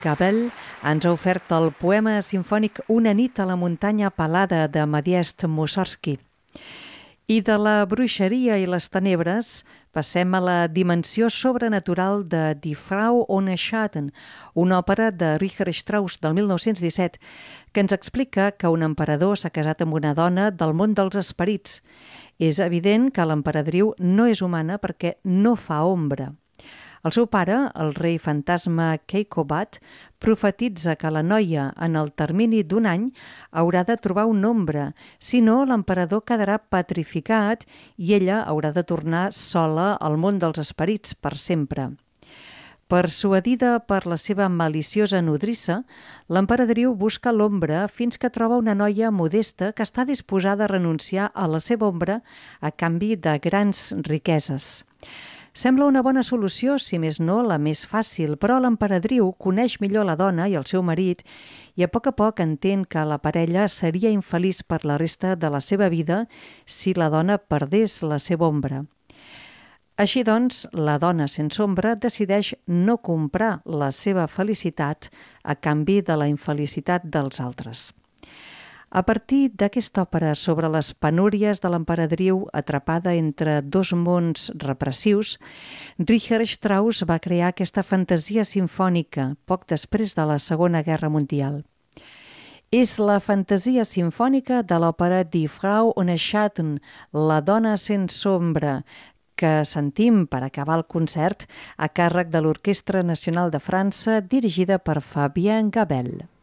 Gabel ens ha ofert el poema simfònic Una nit a la muntanya pelada de Modest Mussorgsky. I de la bruixeria i les tenebres passem a la dimensió sobrenatural de Die Frau ohne Schatten, una òpera de Richard Strauss del 1917 que ens explica que un emperador s'ha casat amb una dona del món dels esperits. És evident que l'emperadriu no és humana perquè no fa ombra. El seu pare, el rei fantasma Keikobat, profetitza que la noia, en el termini d'un any, haurà de trobar una ombra, si no l'emperador quedarà petrificat i ella haurà de tornar sola al món dels esperits per sempre. Persuadida per la seva maliciosa nodrissa, l'emperadriu busca l'ombra fins que troba una noia modesta que està disposada a renunciar a la seva ombra a canvi de grans riqueses. Sembla una bona solució, si més no la més fàcil, però l'emperadriu coneix millor la dona i el seu marit i a poc entén que la parella seria infeliç per la resta de la seva vida si la dona perdés la seva ombra. Així doncs, la dona sense ombra decideix no comprar la seva felicitat a canvi de la infelicitat dels altres. A partir d'aquesta òpera sobre les penúries de l'emperadriu atrapada entre dos mons repressius, Richard Strauss va crear aquesta fantasia simfònica poc després de la Segona Guerra Mundial. És la fantasia simfònica de l'òpera Die Frau ohne Schatten, la dona sense ombra, que sentim per acabar el concert a càrrec de l'Orquestra Nacional de França dirigida per Fabien Gabel.